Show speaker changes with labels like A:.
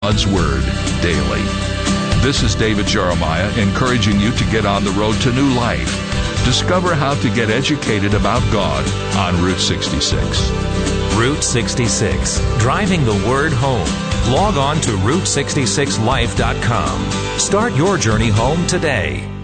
A: God's Word daily. This is David Jeremiah encouraging you to get on the road to new life. Discover how to get educated about God on Route 66.
B: Route 66, driving the Word home. Log on to Route66Life.com. Start your journey home today.